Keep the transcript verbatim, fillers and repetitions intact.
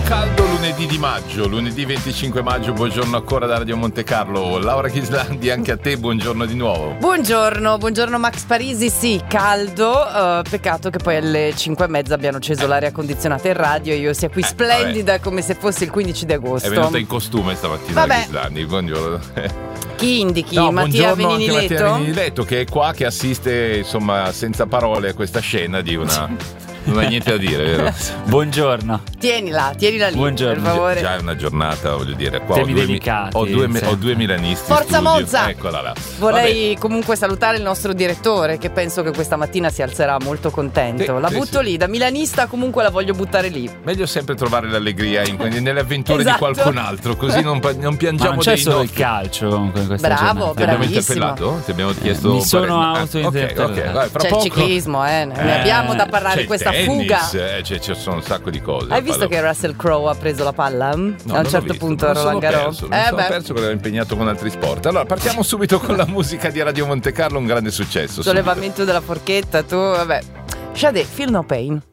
caldo lunedì di maggio, lunedì venticinque maggio, buongiorno ancora da Radio Monte Carlo. Laura Ghislandi, anche a te buongiorno di nuovo. Buongiorno, buongiorno Max Parisi, sì, caldo, uh, peccato che poi alle cinque e mezza abbiano acceso l'aria condizionata in radio e io sia qui eh, splendida vabbè. come se fosse il quindici di agosto. È venuta in costume stamattina la Ghislandi, buongiorno. Chi indichi? No, Mattia Venini anche Letto? Mattia Venini Letto che è qua, che assiste insomma senza parole a questa scena di una... Non hai niente da dire, vero? Buongiorno. Tienila, tienila lì, Buongiorno. per favore. Già è una giornata, voglio dire. Qua Temi ho due, delicati, ho, due, sì. ho due milanisti. Forza in studio. Monza! Eccola là. Vorrei Vabbè. comunque salutare il nostro direttore, che penso che questa mattina si alzerà molto contento. Sì, la sì, butto sì. lì, da milanista comunque la voglio buttare lì. Meglio sempre trovare l'allegria in, nelle avventure Esatto. di qualcun altro, così non, non piangiamo Ma non c'è dei solo nostri. il calcio comunque in questa Bravo, giornata. Ti abbiamo bravissimo. interpellato? Ti abbiamo chiesto Mi sono parere- ah, autointerpellato. ok, ok, vai, fra C'è poco. il ciclismo, eh, ne Eh, abbiamo da parlare c'è di questa il tennis, fuga. eh, c'è, ci sono un sacco di cose. Hai visto che Russell Crowe ha preso la palla? No, a un non l'ho certo visto, punto me a lo sono Roland Garros. perso, me lo Eh, sono beh, perso perché ero impegnato con altri sport. Allora partiamo subito con la musica di Radio Monte Carlo, un grande successo. subito. sollevamento della forchetta, tu, vabbè. Sade, Feel No Pain.